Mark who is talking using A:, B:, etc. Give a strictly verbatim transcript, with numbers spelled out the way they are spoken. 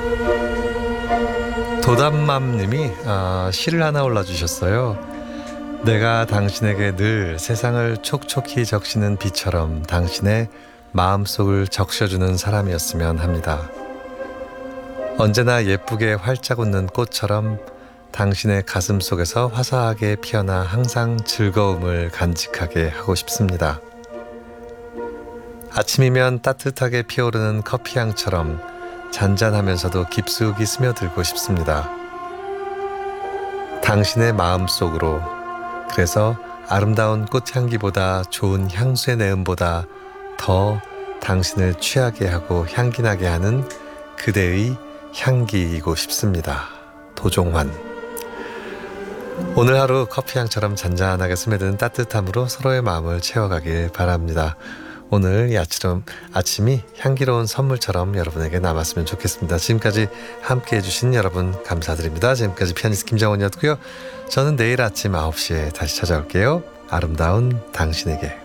A: 도담맘님이 아, 시를 하나 올라주셨어요. 내가 당신에게 늘 세상을 촉촉히 적시는 비처럼 당신의 마음속을 적셔주는 사람이었으면 합니다. 언제나 예쁘게 활짝 웃는 꽃처럼 당신의 가슴 속에서 화사하게 피어나 항상 즐거움을 간직하게 하고 싶습니다. 아침이면 따뜻하게 피어오르는 커피향처럼 잔잔하면서도 깊숙이 스며들고 싶습니다. 당신의 마음속으로, 그래서 아름다운 꽃향기보다 좋은 향수의 내음보다 더 당신을 취하게 하고 향기나게 하는 그대의 향기이고 싶습니다. 도종환. 오늘 하루 커피향처럼 잔잔하게 스며드는 따뜻함으로 서로의 마음을 채워가길 바랍니다. 오늘 이 아침, 아침이 향기로운 선물처럼 여러분에게 남았으면 좋겠습니다. 지금까지 함께 해주신 여러분 감사드립니다. 지금까지 피아니스트 김정원이었고요. 저는 내일 아침 아홉 시에 다시 찾아올게요. 아름다운 당신에게.